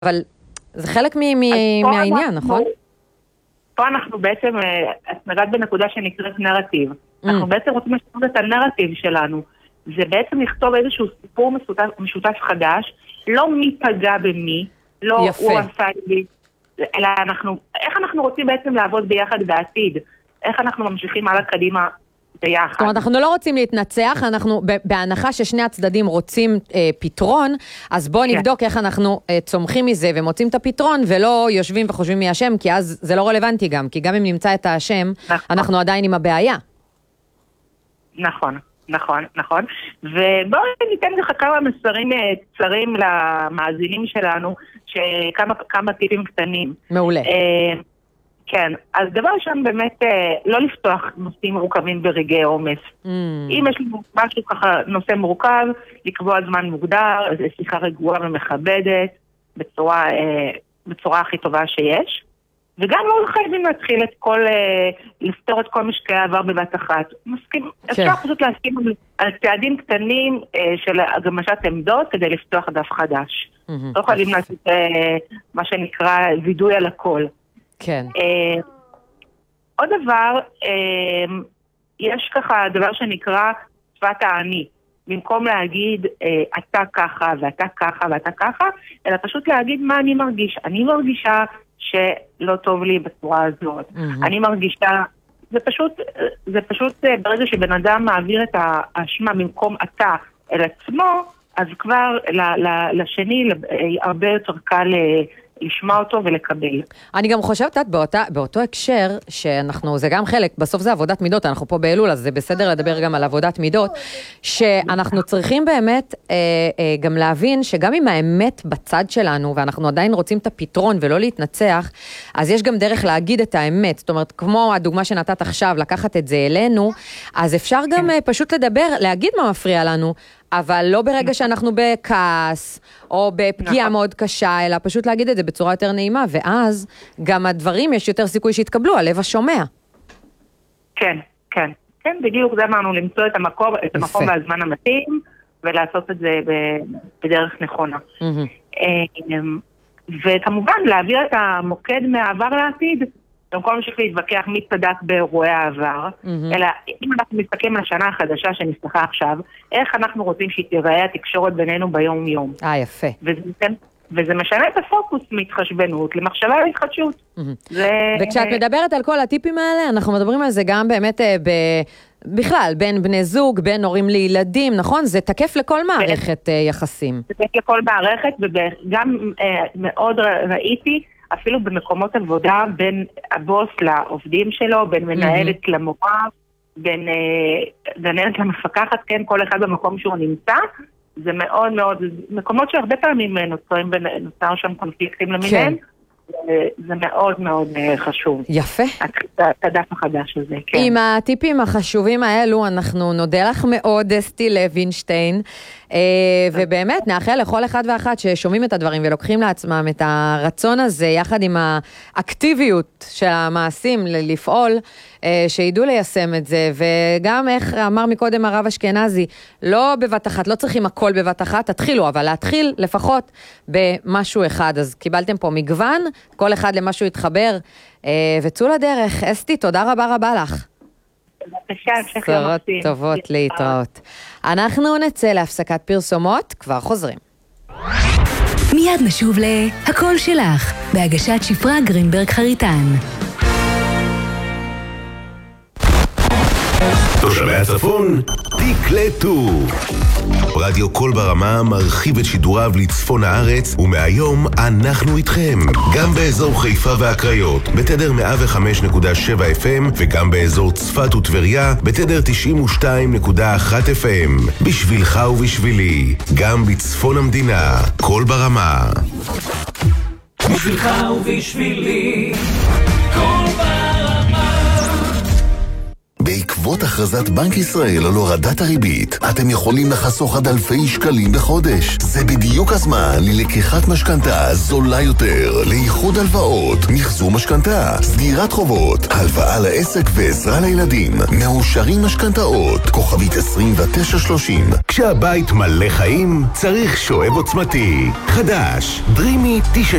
אבל זה חלק מהעניין, נכון? פה אנחנו בעצם, את נגעת בנקודה שנקראת נרטיב. אנחנו בעצם רוצים לשנות את הנרטיב שלנו. זה בעצם לכתוב איזשהו סיפור משותף חדש, לא מי פגע במי, לא הוא עשה לי, אלא איך אנחנו רוצים בעצם לעבוד ביחד בעתיד? איך אנחנו ממשיכים הלאה קדימה ביחד? זאת אומרת, אנחנו לא רוצים להתנצח, אנחנו בהנחה ששני הצדדים רוצים פתרון, אז בואו נבדוק איך אנחנו צומחים מזה ומוצאים את הפתרון, ולא יושבים וחושבים מי אשם, כי אז זה לא רלוונטי גם, כי גם אם נמצא את האשם, אנחנו עדיין עם הבעיה. נכון. נכון. ובואו ניתן לך כמה מסרים קצרים למאזינים שלנו, כמה טיפים קטנים. מעולה. כן, אז דבר ראשון באמת לא לפתוח נושאים מורכבים ברגעי עומס. אם יש לנו משהו ככה, נושא מורכב, לקבוע זמן מוגדר, שיחה רגועה ומכבדת, בצורה הכי טובה שיש. וגם לא חייבים להתחיל לפתור את כל משקעי העבר בבת אחת. אפשר פשוט להסכים על צעדים קטנים של הגמשת עמדות כדי לפתוח דף חדש. לא חייבים לעשות מה שנקרא וידוי על הכל. כן. עוד דבר, יש ככה דבר שנקרא שפת העני. במקום להגיד אתה ככה ואתה ככה ואתה ככה, אלא פשוט להגיד מה אני מרגיש. אני מרגישה שלא טוב לי בצורה הזאת. אני מרגישה, זה פשוט ברגע שבן אדם מעביר את האשמה במקום אתה אל עצמו, אז כבר לשני הרבה יותר קל לשמוע אותו ולקבל. אני גם חושבת, באותו הקשר, שאנחנו, זה גם חלק, בסוף זה עבודת מידות, אנחנו פה באלול, אז זה בסדר לדבר גם על עבודת מידות, שאנחנו צריכים באמת גם להבין שגם אם האמת בצד שלנו, ואנחנו עדיין רוצים את הפתרון ולא להתנצח, אז יש גם דרך להגיד את האמת, זאת אומרת, כמו הדוגמה שנתת עכשיו, לקחת את זה אלינו, אז אפשר גם פשוט לדבר, להגיד מה מפריע לנו, אבל לא ברגע שאנחנו בכעס, או בפגיעה מאוד קשה, אלא פשוט להגיד את זה בצורה יותר נעימה, ואז גם הדברים יש יותר סיכוי שהתקבלו, הלב השומע. כן, בדיוק זה אמרנו, למצוא את המקום והזמן המתאים, ולעשות את זה בדרך נכונה. וכמובן, להעביר את המוקד מהעבר לעתיד, במקום להמשיך להתווכח מי צדק באירועי העבר, אלא אם אנחנו מסתכלים על השנה החדשה שנפתחה עכשיו, איך אנחנו רוצים שתיראה התקשורת בינינו ביום יום. יפה. וזה משנה את הפוקוס מהתחשבנות למחשבה להתחדשות. וכשאת מדברת על כל הטיפים האלה, אנחנו מדברים על זה גם באמת בכלל, בין בני זוג, בין הורים לילדים, נכון? זה תקף לכל מערכת יחסים. זה תקף לכל מערכת, וגם מאוד ראיתי, אפילו במקומות עבודה, בין הבוס לעובדים שלו, בין מנהלת למורה, בין מנהלת למפקחת, כן, כל אחד במקום שהוא נמצא, זה מאוד מאוד, מקומות שהרבה פעמים נוצר שם קונפליקטים למיניהם, זה מאוד מאוד חשוב. יפה. הדף החדש הזה, כן. עם הטיפים החשובים האלו, אנחנו נודה לך מאוד, אסתי לוינשטיין, ובאמת נאחל לכל אחד ואחת ששומעים את הדברים ולוקחים לעצמם את הרצון הזה, יחד עם האקטיביות של המעשים לפעול, שידעו ליישם את זה, וגם איך אמר מקודם הרב אשכנזי, לא בבת אחת, לא צריכים הכל בבת אחת, תתחילו, אבל להתחיל לפחות במשהו אחד. אז קיבלתם פה מגוון, כל אחד למשהו יתחבר, וצאו לדרך. אסתי, תודה רבה רבה לך. בשורות טובות להתראות. אנחנו נצא להפסקת פרסומות, כבר חוזרים. מיד נשוב להכל שלך, בהגשת שפרה גרינברג חריטן. תושבי הצפון, תקלטו. רדיו כל ברמה מרחיב את שידוריו לצפון הארץ, ומהיום אנחנו איתכם. גם באזור חיפה והקריות, בתדר 105.7 FM, וגם באזור צפת וטבריה, בתדר 92.1 FM. בשבילך ובשבילי, גם בצפון המדינה, כל ברמה. בשבילך ובשבילי, כל ברמה. בעקבות למרות הכרזת בנק ישראל על הורדת הריבית, אתם יכולים לחסוך עד אלפי שקלים בחודש. זה בדיוק הזמן ללקיחת משכנתה זולה יותר, לאיחוד הלוואות, מחזור משכנתה, סגירת חובות, הלוואה לעסק ועזרה לילדים. מאושרים משכנתאות, כוכבית 2930. כשהבית מלא חיים, צריך שואב עוצמתי. חדש, דרימי T6